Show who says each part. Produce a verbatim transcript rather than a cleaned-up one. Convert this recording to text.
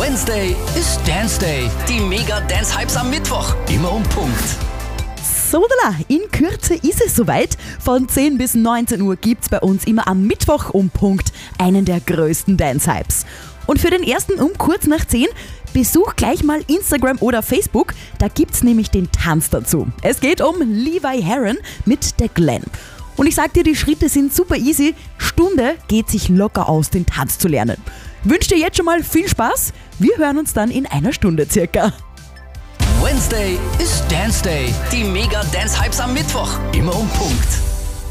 Speaker 1: Wednesday ist Dance Day. Die Mega-Dance-Hypes am Mittwoch. Immer um Punkt.
Speaker 2: Sodala, in Kürze ist es soweit. Von zehn bis neunzehn Uhr gibt's bei uns immer am Mittwoch um Punkt einen der größten Dance-Hypes. Und für den ersten um kurz nach zehn besuch gleich mal Instagram oder Facebook, da gibt's nämlich den Tanz dazu. Es geht um Levi Heron mit der Glenn. Und ich sag dir, die Schritte sind super easy. Stunde geht sich locker aus, den Tanz zu lernen. Wünsche dir jetzt schon mal viel Spaß. Wir hören uns dann in einer Stunde circa.
Speaker 1: Wednesday ist Dance Day. Die Mega-Dance-Hypes am Mittwoch. Immer um Punkt.